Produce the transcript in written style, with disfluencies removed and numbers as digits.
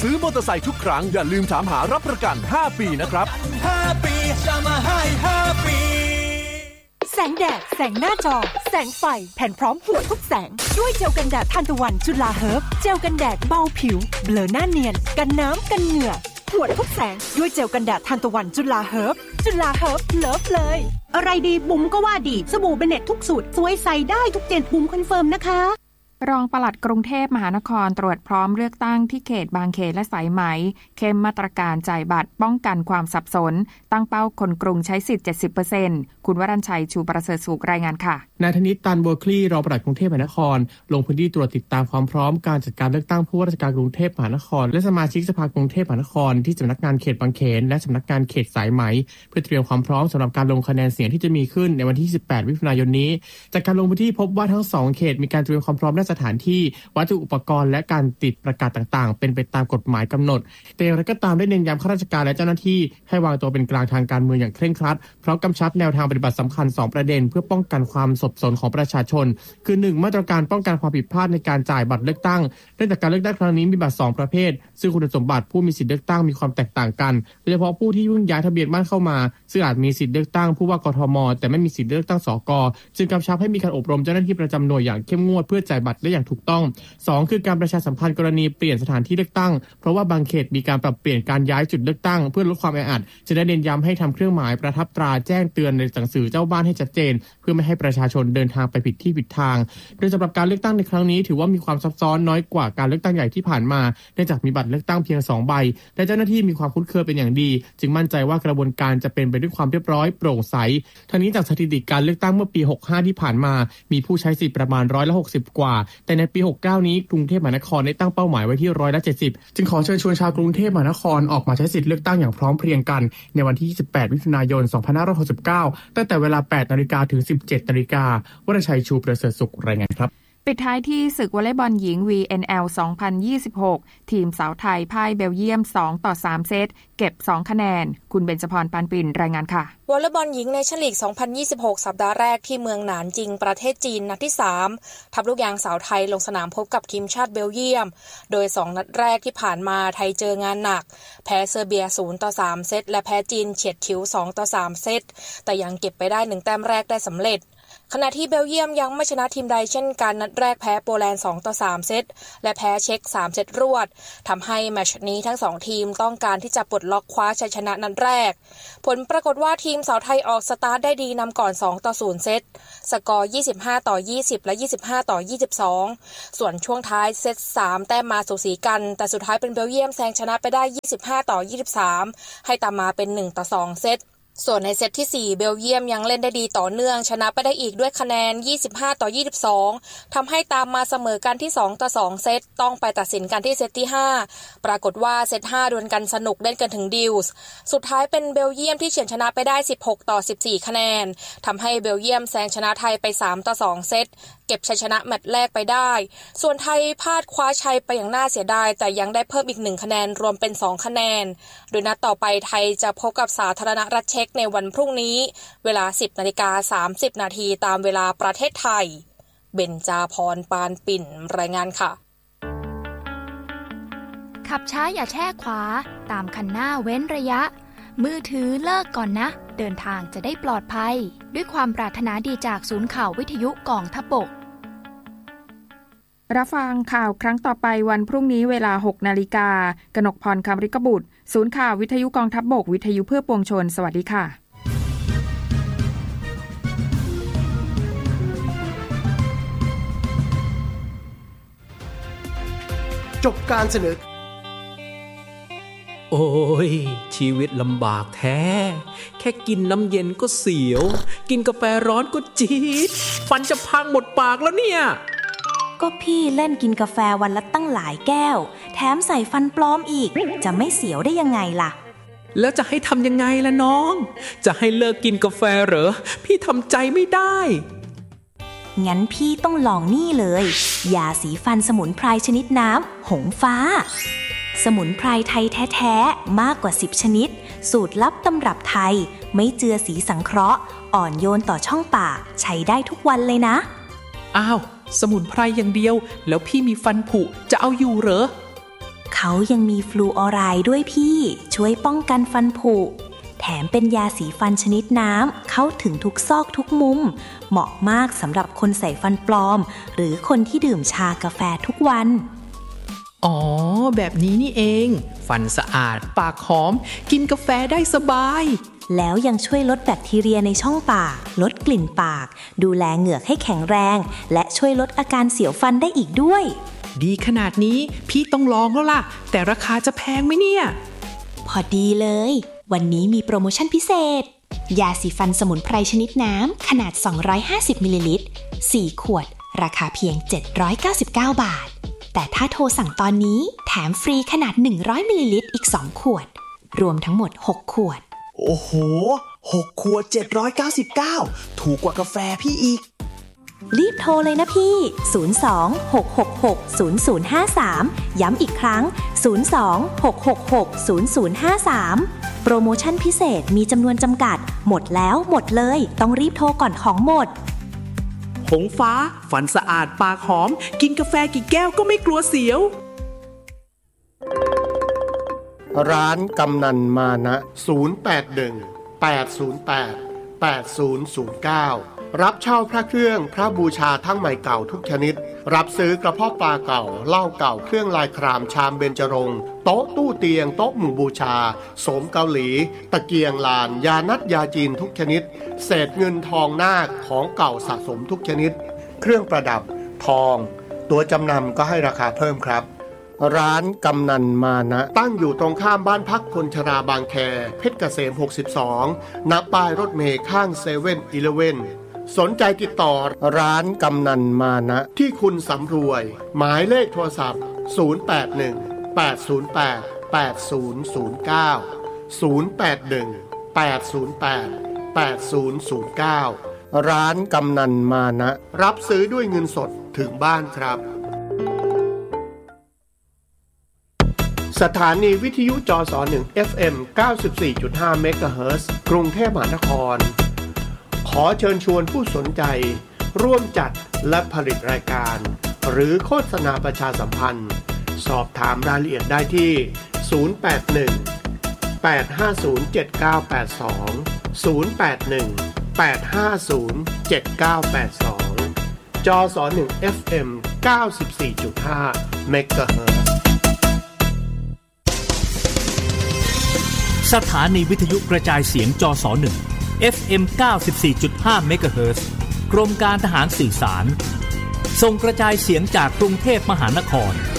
ซื้อมอเตอร์ไซค์ทุกครั้งอย่าลืมถามหารับประกัน5ปีนะครับ 5ปีจะมาให้5ปีแสงแดดแสงหน้าจอแสงไฟแผ่นพร้อมหัวทุกแสงด้วยเจลกันแดดทานตะวันจุฬาเฮิร์บเจลกันแดดเบาผิวเบลอหน้าเนียนกันน้ำกันเหงื่อหัวทุกแสงด้วยเจลกันแดดทานตะวันจุฬาเฮิร์บจุฬาเฮิร์บเลิฟเลยอะไรดีบุ๋มก็ว่าดีสบู่เบเน็ตทุกสูตรสวยใส่ได้ทุกเจนบุ๋มคอนเฟิร์มนะคะรองปลัดกรุงเทพมหานครตรวจพร้อมเลือกตั้งที่เขตบางเขนและสายไหมเข้มมาตรการจ่ายบัตรป้องกันความสับสนตั้งเป้าคนกรุงใช้สิทธิ์ 70% คุณวรัญชัยชูประเสริฐสุขรายงานค่ะนายธนิต ตันบัวคลี่รองปลัดกรุงเทพมหานครลงพื้นที่ตรวจติดตามความพร้อมการจัดการเลือกตั้งผู้ว่าราชการกรุงเทพมหานครและสมาชิกสภากรุงเทพมหานครที่สำนักงานเขตบางเขนและสำนักงานเขตสายไหมเพื่อเตรียมความพร้อมสำหรับการลงคะแนนเสียงที่จะมีขึ้นในวันที่18มิถุนายนนี้จากการลงพื้นที่พบว่าทั้ง2เขตมีการเตรียมความพร้อมด้านสถานที่วัตถุอุปกรณ์และการติดประกาศต่างๆเป็นไปตามกฎหมายกำหนดแต่อย่างไรก็ตามได้เน้นย้ำข้าราชการและเจ้าหน้าที่ให้วางตัวเป็นกลางทางการเมืองอย่างเคร่งครัดเพราะกำชับแนวทางปฏิบัติสำคัญ2ประเด็นเพื่อป้องกันความสับสนของประชาชนคือ 1. มาตรการป้องกันความผิดพลาดในการจ่ายบัตรเลือกตั้งเนื่องจากการเลือกตั้งครั้งนี้มีบัตร2ประเภทซึ่งคุณสมบัติผู้มีสิทธิเลือกตั้งมีความแตกต่างกันโดยเฉพาะผู้ที่เพิ่งย้ายทะเบียนบ้านเข้ามาซึ่งอาจมีสิทธิเลือกตั้งผู้ว่ากทมแต่ไม่มีสิทธิเลือกตั้งสกจึงกำชับให้มีการอบรมเจ้าหน้าที่ประจำหน่วยอย่างเข้มงวดเพื่อจ่ายบัตรได้อย่างถูกต้อง 2. คือการประชาสัมพันธ์กรณีเปลี่ยนสถานที่เลือกตั้งเพราะว่าบางเขตมีการปรับเปลี่ยนการย้ายจุดเลือกตั้งเพื่อลดความแออัดจะได้เน้นย้ำให้ทำเครื่องหมายประทับตราแจ้งเตือนในหนังสือเจ้าบ้านให้ชัดเจนเพื่อไม่ให้ประชาชนเดินทางไปผิดที่ผิดทางโดยสำหรับการเลือกตั้งในครั้งนี้ถือว่ามีความซับซ้อนน้อยกว่าการเลือกตั้งใหญ่ที่ผ่านมาเนื่องจากมีบัตรเลือกตั้งเพียง2ใบและเจ้าหน้าที่มีความคุ้นเคยเป็นอย่างดีจึงมั่นใจว่ากระบวนการจะเป็นไปด้วยความเรียบร้อยโปร่งใสทั้งนี้จากสถิติการเลือกตั้งเมื่อปี65ที่ผ่านมามีผู้ใช้สิทธิ์ประมาณ60%กว่าแต่ในปี69นี้กรุงเทพมหานครได้ตั้งเป้าหมายไว้ที่70%จึงขอเชิญชวนชาวกรุงเทพมหานครออกมาใช้สิทธิ์เลือกตั้งอย่างพร้อมเพรียงกันในวันที่28มิถุนายน2569ตั้งแต่เวลา 8:00 นถึง 17:00 นวรชัยชูประเสริฐสุขรายงานครับปิดท้ายที่ศึกวอลเลย์บอลหญิง VNL 2026 ทีมสาวไทยพ่ายเบลเยียม 2-3 เซตเก็บ2คะแนนคุณเบญจพร ปานปิ่นรายงานค่ะวอลเลย์บอลหญิงในชั่นลีก 2026 สัปดาห์แรกที่เมืองหนานจิงประเทศจีนนัดที่ 3 ทัพลูกยางสาวไทยลงสนามพบกับทีมชาติเบลเยียมโดย2นัดแรกที่ผ่านมาไทยเจองานหนักแพ้เซอร์เบีย 0-3 เซตและแพ้จีนเฉียดฉิว 2-3 เซตแต่ยังเก็บไปได้1แต้มแรกได้สำเร็จขณะที่เบลเยียมยังไม่ชนะทีมใดเช่นกันนัดแรกแพ้โปแลนด์ 2-3 เซตและแพ้เช็ก 3 เซตรวดทำให้แมตช์นี้ทั้ง2ทีมต้องการที่จะปลดล็อกคว้าชัยชนะนัดแรกผลปรากฏว่าทีมสาวไทยออกสตาร์ทได้ดีนำก่อน 2-0 เซตสกอร์ 25-20 และ 25-22 ส่วนช่วงท้ายเซต 3 แต้มมาสูสีกันแต่สุดท้ายเป็นเบลเยียมแซงชนะไปได้ 25-23 ให้ตามมาเป็น 1-2 เซตส่วนในเซตที่4เบลเยียมยังเล่นได้ดีต่อเนื่องชนะไปได้อีกด้วยคะแนน 25-22 ทำให้ตามมาเสมอกันที่ 2-2 เซตต้องไปตัดสินกันที่เซตที่5ปรากฏว่าเซต5ดวลกันสนุกเล่นกันถึงดิวส์สุดท้ายเป็นเบลเยียมที่เฉือนชนะไปได้ 16-14 คะแนนทำให้เบลเยียมแซงชนะไทยไป 3-2 เซตเก็บชัยชนะแมตช์แรกไปได้ส่วนไทยพลาดคว้าชัยไปอย่างน่าเสียดายแต่ยังได้เพิ่มอีก1คะแนนรวมเป็น2คะแนนโดยนัดต่อไปไทยจะพบกับสาธารณรัฐเช็กในวันพรุ่งนี้เวลา 10:30 น.ตามเวลาประเทศไทยเบญจพร ปานปิ่นรายงานค่ะขับช้าอย่าแช่ขวาตามคันหน้าเว้นระยะมือถือเลิกก่อนนะเดินทางจะได้ปลอดภัยด้วยความปรารถนาดีจากศูนย์ข่าววิทยุกองทัพบกรับฟังข่าวครั้งต่อไปวันพรุ่งนี้เวลา 6 นาฬิกา กนกพร คำริกบุตรศูนย์ข่าววิทยุกองทัพบกวิทยุเพื่อปวงชนสวัสดีค่ะจบการเสนอโอ้ยชีวิตลำบากแท้แค่กินน้ำเย็นก็เสียวกินกาแฟร้อนก็จี๊ดฟันจะพังหมดปากแล้วเนี่ยก็พี่เล่นกินกาแฟวันละตั้งหลายแก้วแถมใส่ฟันปลอมอีกจะไม่เสียวได้ยังไงล่ะแล้วจะให้ทำยังไงล่ะน้องจะให้เลิกกินกาแฟเหรอพี่ทำใจไม่ได้งั้นพี่ต้องลองนี่เลยยาสีฟันสมุนไพรชนิดน้ำหงฟ้าสมุนไพรไทยแท้ๆมากกว่า10ชนิดสูตรลับตำรับไทยไม่เจือสีสังเคราะห์อ่อนโยนต่อช่องปากใช้ได้ทุกวันเลยนะอ้าวสมุนไพรอย่างเดียวแล้วพี่มีฟันผุจะเอาอยู่เหรอเขายังมีฟลูออไรด์ด้วยพี่ช่วยป้องกันฟันผุแถมเป็นยาสีฟันชนิดน้ำเข้าถึงทุกซอกทุกมุมเหมาะมากสำหรับคนใส่ฟันปลอมหรือคนที่ดื่มชากาแฟทุกวันอ๋อแบบนี้นี่เองฟันสะอาดปากหอมกินกาแฟได้สบายแล้วยังช่วยลดแบคทีเรียในช่องปากลดกลิ่นปากดูแลเหงือกให้แข็งแรงและช่วยลดอาการเสียวฟันได้อีกด้วยดีขนาดนี้พี่ต้องลองแล้วล่ะแต่ราคาจะแพงไหมเนี่ยพอดีเลยวันนี้มีโปรโมชั่นพิเศษยาสีฟันสมุนไพรชนิดน้ำขนาด250มิลลิลิตร4ขวดราคาเพียง799 บาทแต่ถ้าโทรสั่งตอนนี้แถมฟรีขนาด100มิลลิลิตรอีก2ขวดรวมทั้งหมด6ขวดโอ้โห6ขวด799ถูกกว่ากาแฟพี่อีกรีบโทรเลยนะพี่02-666-0053ย้ำอีกครั้ง02-666-0053โปรโมชั่นพิเศษมีจำนวนจำกัดหมดแล้วหมดเลยต้องรีบโทรก่อนของหมดหงฟ้าฟันสะอาดปากหอมกินกาแฟกี่แก้วก็ไม่กลัวเสียวร้านกำนันมานะ081-808-8009รับเช่าพระเครื่องพระบูชาทั้งใหม่เก่าทุกชนิดรับซื้อกระเพาะปลาเก่าเหล้าเก่าเครื่องลายครามชามเบญจรงค์โต๊ะตู้เตียงโต๊ะหมู่บูชาโสมเกาหลีตะเกียงลานยานัดยาจีนทุกชนิดเศษเงินทองนาคของเก่าสะสมทุกชนิดเครื่องประดับทองตัวจำนำก็ให้ราคาเพิ่มครับร้านกำนันมานะตั้งอยู่ตรงข้ามบ้านพักคนชราบางแคเพชรเกษม62ณป้ายรถเมล์ข้าง7-Elevenสนใจติดต่อร้านกำนันมานะที่คุณสำรวยหมายเลขโทรศัพท์081-808-8009 ร้านกำนันมานะรับซื้อด้วยเงินสดถึงบ้านครับสถานีวิทยุจส1 FM 94.5 เมกะเฮิรตซ์กรุงเทพมหานครขอเชิญชวนผู้สนใจร่วมจัดและผลิตรายการหรือโฆษณาประชาสัมพันธ์สอบถามรายละเอียดได้ที่081-850-7982 081-850-7982 จส1 FM 94.5 เมกะเฮิรตซ์สถานีวิทยุกระจายเสียงจส1 FM 94.5 เมกะเฮิรตซ์กรมการทหารสื่อสารส่งกระจายเสียงจากกรุงเทพมหานคร